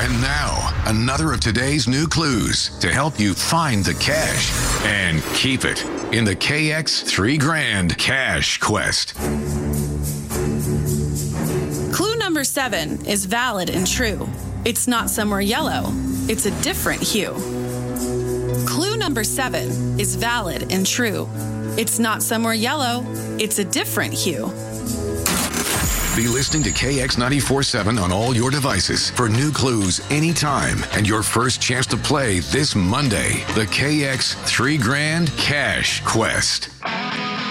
And now, another of today's new clues to help you find the cash and keep it in the KX 3 Grand Cash Quest. Clue number 7 is valid and true. It's not somewhere yellow. It's a different hue. Clue number 7 is valid and true. It's not somewhere yellow. It's a different hue. Be listening to KX 94.7 on all your devices for new clues anytime and your first chance to play this Monday, the KX 3 Grand Cash Quest.